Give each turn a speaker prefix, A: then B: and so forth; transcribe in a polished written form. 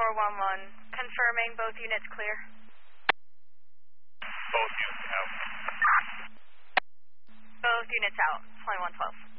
A: 411, confirming both units clear.
B: Both units out.
A: Both units out, 2112.